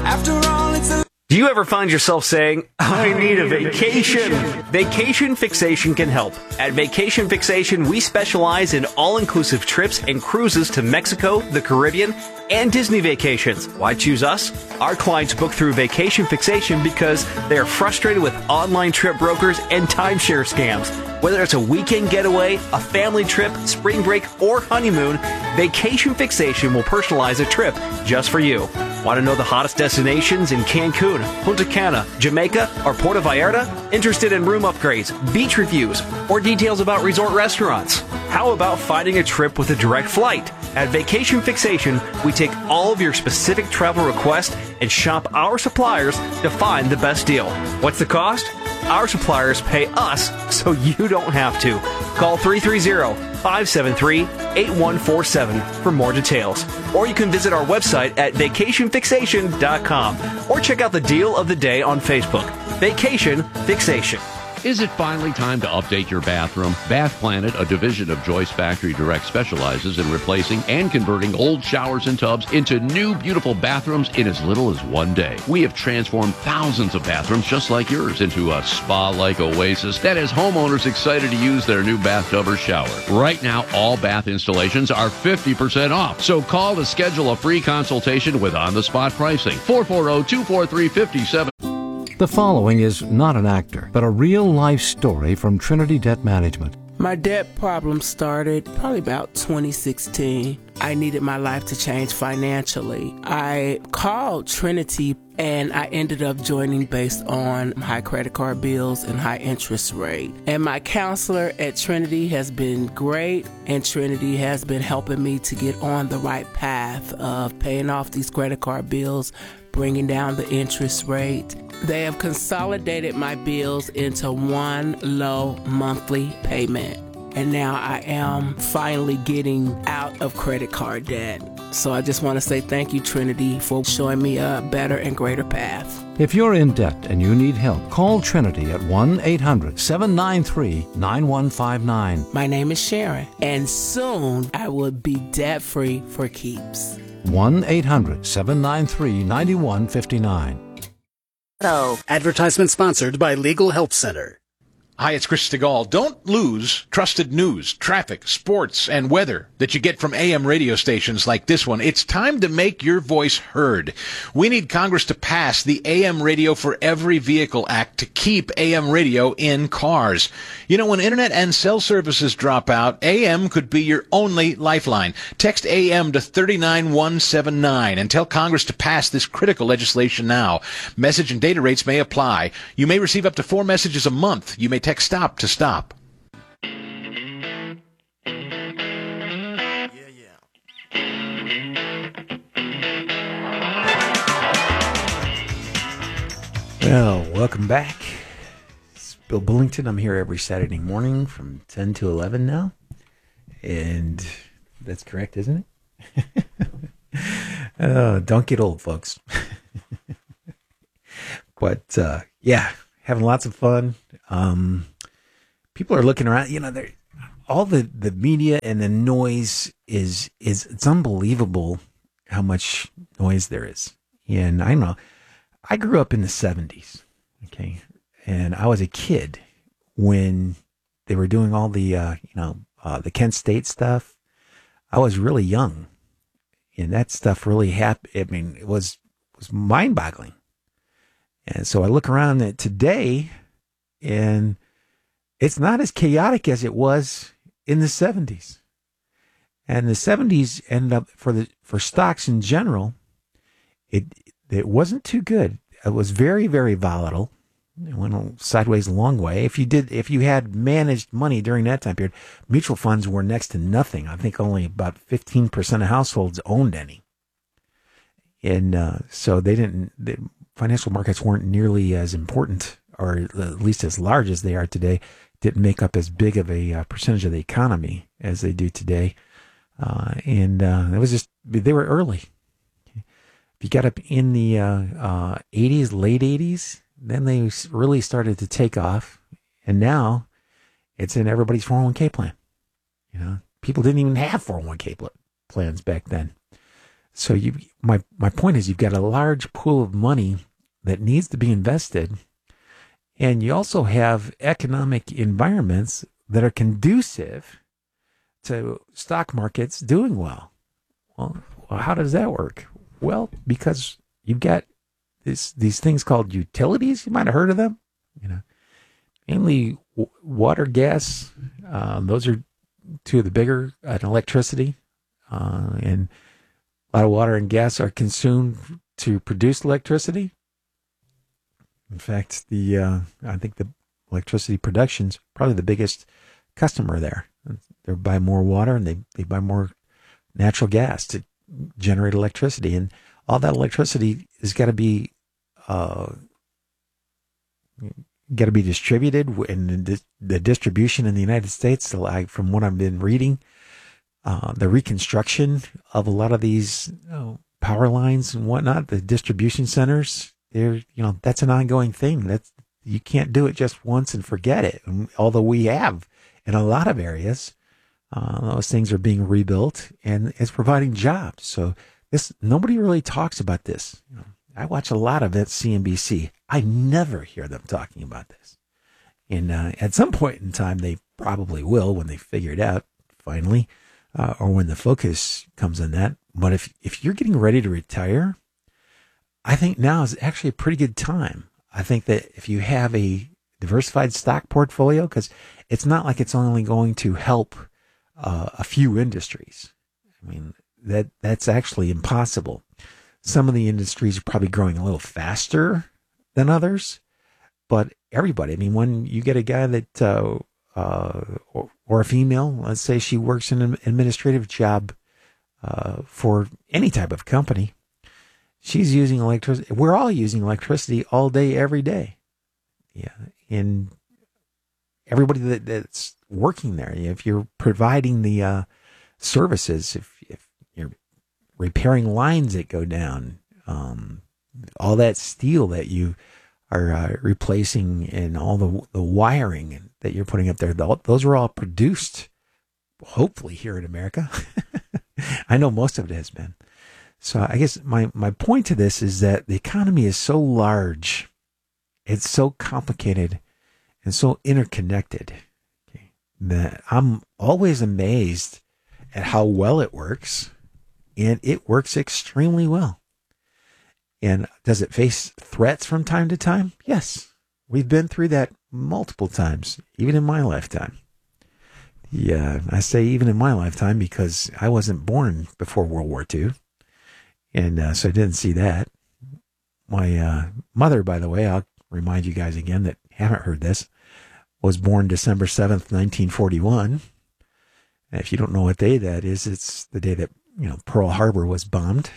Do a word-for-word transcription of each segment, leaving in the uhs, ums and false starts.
After all, it's a... Do you ever find yourself saying, I need a vacation? Vacation Fixation can help. At Vacation Fixation, we specialize in all-inclusive trips and cruises to Mexico, the Caribbean, and Disney vacations. Why choose us? Our clients book through Vacation Fixation because they are frustrated with online trip brokers and timeshare scams. Whether it's a weekend getaway, a family trip, spring break, or honeymoon, Vacation Fixation will personalize a trip just for you. Want to know the hottest destinations in Cancun, Punta Cana, Jamaica, or Puerto Vallarta? Interested in room upgrades, beach reviews, or details about resort restaurants? How about finding a trip with a direct flight? At Vacation Fixation, we take all of your specific travel requests and shop our suppliers to find the best deal. What's the cost? Our suppliers pay us so you don't have to. Call three three zero, five seven three, eight one four seven for more details. Or you can visit our website at vacation fixation dot com or check out the deal of the day on Facebook. Vacation Fixation. Is it finally time to update your bathroom? Bath Planet, a division of Joyce Factory Direct, specializes in replacing and converting old showers and tubs into new, beautiful bathrooms in as little as one day. We have transformed thousands of bathrooms just like yours into a spa-like oasis that has homeowners excited to use their new bathtub or shower. Right now, all bath installations are fifty percent off. So call to schedule a free consultation with on-the-spot pricing. four four zero, two four three, five seven. The following is not an actor, but a real-life story from Trinity Debt Management. My debt problem started probably about twenty sixteen. I needed my life to change financially. I called Trinity and I ended up joining based on high credit card bills and high interest rate. And my counselor at Trinity has been great, and Trinity has been helping me to get on the right path of paying off these credit card bills, bringing down the interest rate. They have consolidated my bills into one low monthly payment. And now I am finally getting out of credit card debt. So I just want to say thank you, Trinity, for showing me a better and greater path. If you're in debt and you need help, call Trinity at one eight hundred, seven nine three, nine one five nine. My name is Sharon, and soon I will be debt-free for keeps. one eight hundred, seven nine three, nine one five nine. Oh. Advertisement sponsored by Legal Help Center. Hi, it's Chris Stegall. Don't lose trusted news, traffic, sports, and weather that you get from A M radio stations like this one. It's time to make your voice heard. We need Congress to pass the A M Radio for Every Vehicle Act to keep A M radio in cars. You know, when internet and cell services drop out, A M could be your only lifeline. Text A M to three nine one seven nine and tell Congress to pass this critical legislation now. Message and data rates may apply. You may receive up to four messages a month. You may text stop to stop. Yeah, yeah. Well, welcome back. It's Bill Bullington. I'm here every Saturday morning from ten to eleven now. And that's correct, isn't it? uh, don't get old, folks. But, uh, yeah, having lots of fun. Um, people are looking around, you know, they're, all the, the media and the noise is, is, it's unbelievable how much noise there is. And I know, I grew up in the seventies, okay, and I was a kid when they were doing all the, uh, you know, uh, the Kent State stuff. I was really young, and that stuff really happened. I mean, it was, was mind-boggling. And so I look around at today, and it's not as chaotic as it was in the seventies. And the seventies ended up, for the for stocks in general, it it wasn't too good. It was very, very volatile. It went sideways a long way. If you did, if you had managed money during that time period, mutual funds were next to nothing. I think only about fifteen percent of households owned any. And uh, so they didn't, the financial markets weren't nearly as important, or at least as large as they are today, didn't make up as big of a uh, percentage of the economy as they do today. Uh, and uh, it was just, they were early. If you got up in the uh, uh, eighties, late eighties, then they really started to take off. And now it's in everybody's four oh one k plan. You know, people didn't even have four oh one k pl- plans back then. So you, my my point is, you've got a large pool of money that needs to be invested, and you also have economic environments that are conducive to stock markets doing well. Well, well how does that work? Well, because you've got this, these things called utilities. You might have heard of them. You know, mainly w- water, gas. Uh, those are two of the bigger, uh, and electricity, uh, and a lot of water and gas are consumed to produce electricity. In fact, the uh, I think the electricity production's probably the biggest customer there. They buy more water and they, they buy more natural gas to generate electricity, and all that electricity has got to be uh, got to be distributed. And the, the distribution in the United States, like from what I've been reading, uh, the reconstruction of a lot of these you know, power lines and whatnot, the distribution centers, they're you know that's an ongoing thing. That's you can't do it just once and forget it. And although we have in a lot of areas, uh, those things are being rebuilt and it's providing jobs. So this nobody really talks about this. You know, I watch a lot of it C N B C. I never hear them talking about this. And uh, at some point in time, they probably will when they figure it out finally, uh, or when the focus comes on that. But if if you're getting ready to retire, I think now is actually a pretty good time. I think that if you have a diversified stock portfolio, because it's not like it's only going to help uh, a few industries. I mean, that that's actually impossible. Some of the industries are probably growing a little faster than others, but everybody, I mean, when you get a guy that, uh, uh, or, or a female, let's say she works in an administrative job uh, for any type of company, she's using electricity. We're all using electricity all day, every day. Yeah. And everybody that, that's working there, if you're providing the uh, services, if, if you're repairing lines that go down, um, all that steel that you are uh, replacing and all the the wiring that you're putting up there, those are all produced, hopefully, here in America. I know most of it has been. So I guess my, my point to this is that the economy is so large, it's so complicated and so interconnected, okay, that I'm always amazed at how well it works, and it works extremely well. And does it face threats from time to time? Yes. We've been through that multiple times, even in my lifetime. Yeah, I say even in my lifetime because I wasn't born before World War Two. And uh, so I didn't see that. My uh, mother, by the way, I'll remind you guys again that haven't heard this, was born December seventh, nineteen forty-one. And if you don't know what day that is, it's the day that, you know, Pearl Harbor was bombed.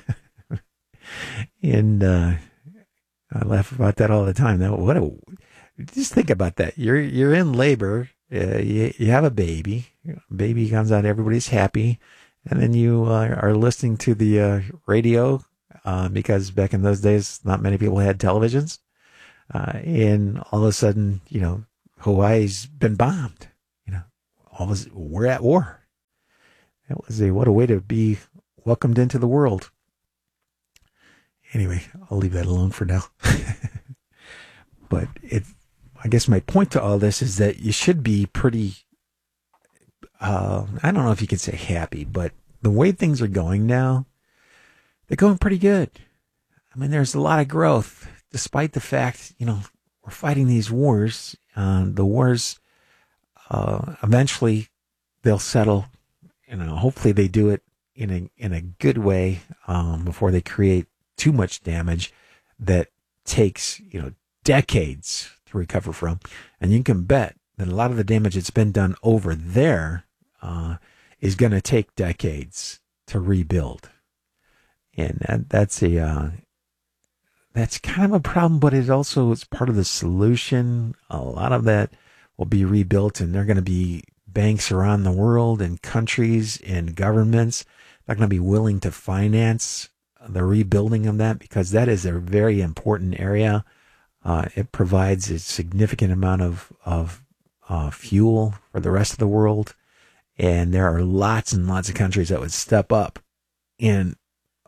And uh, I laugh about that all the time. Now, what a, just think about that. You're you're in labor. Uh, you, you have a baby. Baby comes out. Everybody's happy. And then you uh, are listening to the uh, radio uh, because back in those days, not many people had televisions. Uh, and all of a sudden, you know, Hawaii's been bombed. You know, all of a sudden, we're at war. That was a what a way to be welcomed into the world. Anyway, I'll leave that alone for now. But it, I guess my point to all this is that you should be pretty, uh, I don't know if you could say happy, but the way things are going now, they're going pretty good. I mean, there's a lot of growth, despite the fact, you know, we're fighting these wars. Uh, the wars, uh, eventually they'll settle. You know, hopefully they do it in a in a good way um, before they create too much damage that takes, you know, decades to recover from. And you can bet that a lot of the damage that's been done over there uh, is going to take decades to rebuild. And that, that's a uh, that's kind of a problem, but it also is part of the solution. A lot of that will be rebuilt, and they're going to be banks around the world and countries and governments that are going to be willing to finance the rebuilding of that, because that is a very important area. Uh, it provides a significant amount of, of uh, fuel for the rest of the world. And there are lots and lots of countries that would step up and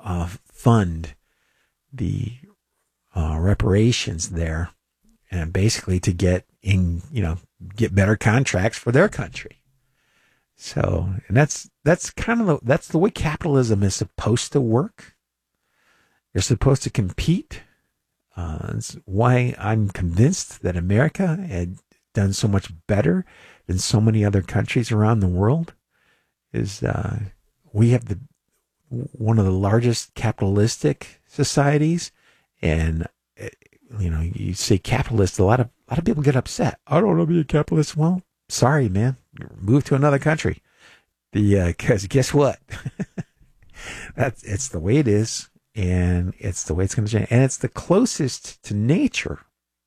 uh, fund the uh, reparations there, and basically to get in, you know, get better contracts for their country. So, and that's that's kind of the, that's the way capitalism is supposed to work. You're supposed to compete. Uh, that's why I'm convinced that America had done so much better than so many other countries around the world. Is uh, we have the one of the largest capitalistic societies, and you know, you say capitalist, a lot of a lot of people get upset. I don't want to be a capitalist. Well, sorry, man, move to another country. The because uh, guess what? That's it's the way it is, and it's the way it's going to change, and it's the closest to nature.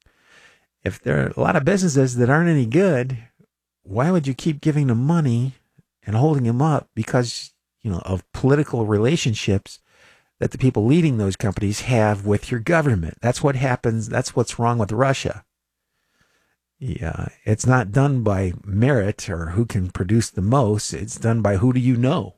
If there are a lot of businesses that aren't any good, why would you keep giving them money and holding them up because, you know, of political relationships that the people leading those companies have with your government? That's what happens. That's what's wrong with Russia. Yeah, it's not done by merit or who can produce the most. It's done by who do you know.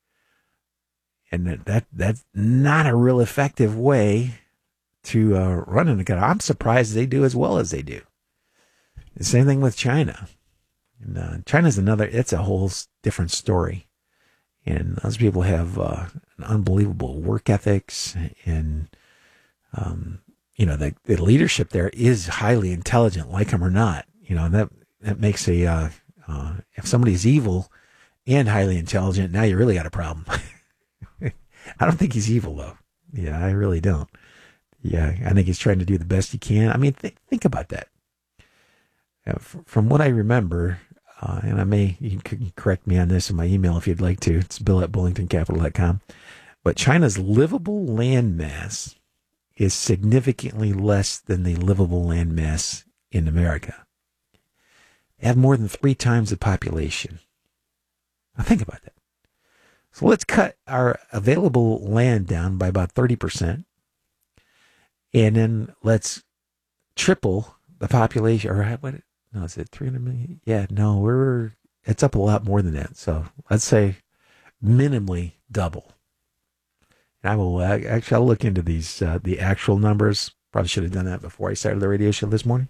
And that, that that's not a real effective way to uh, run in the country. I'm surprised they do as well as they do. The same thing with China. And, uh, China's another, it's a whole different story. And those people have uh, an unbelievable work ethics, and, um, you know, the, the leadership there is highly intelligent, like them or not. You know, that, that makes a, uh, uh, if somebody's evil and highly intelligent, now you really got a problem. I don't think he's evil, though. Yeah, I really don't. Yeah, I think he's trying to do the best he can. I mean, th- think about that. Uh, f- from what I remember, uh, and I may, you can correct me on this in my email if you'd like to. It's bill at bullington capital dot com. But China's livable land mass is significantly less than the livable land mass in America. They have more than three times the population. Now think about that. So let's cut our available land down by about thirty percent. And then let's triple the population. Or what? No, is it three hundred million? Yeah, no, we're it's up a lot more than that. So let's say minimally double. And I will uh, actually I'll look into these uh, the actual numbers. Probably should have done that before I started the radio show this morning.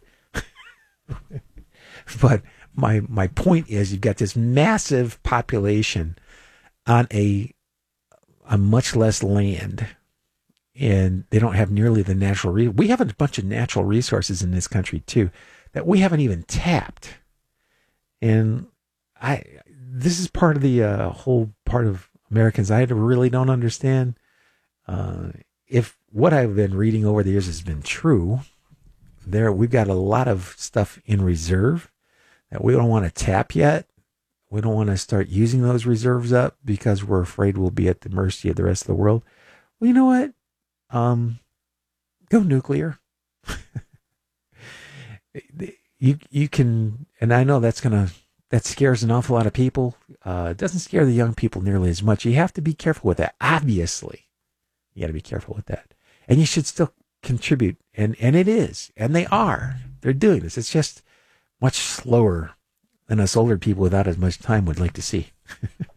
But my my point is, you've got this massive population on a on much less land, and they don't have nearly the natural re- we have a bunch of natural resources in this country too that we haven't even tapped. And I this is part of the uh, whole part of Americans I really don't understand. Uh, if what I've been reading over the years has been true, there we've got a lot of stuff in reserve that we don't want to tap yet. We don't want to start using those reserves up because we're afraid we'll be at the mercy of the rest of the world. Well, you know what? Um, go nuclear. you you can, and I know that's gonna that scares an awful lot of people. Uh, it doesn't scare the young people nearly as much. You have to be careful with that. Obviously, you got to be careful with that, and you should still contribute. And and it is, and they are. They're doing this. It's just much slower than us older people without as much time would like to see.